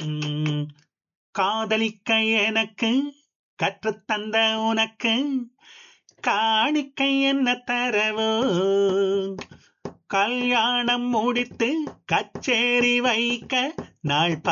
உம், காதலிக்க எனக்கு கற்றுத்தந்த உனக்கு காணிக்கை என்ன தரவோ, கல்யாணம் முடித்து கச்சேரி வைக்க நாள்